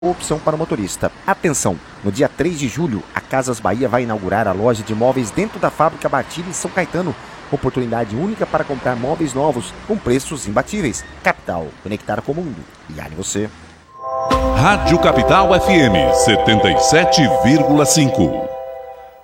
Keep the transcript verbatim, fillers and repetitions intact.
opção para o motorista. Atenção, no dia três de julho, a Casas Bahia vai inaugurar a loja de móveis dentro da fábrica Bartira em São Caetano. Oportunidade única para comprar móveis novos com preços imbatíveis. Capital, conectar com o mundo. Ligar em você. Rádio Capital F M setenta e sete vírgula cinco.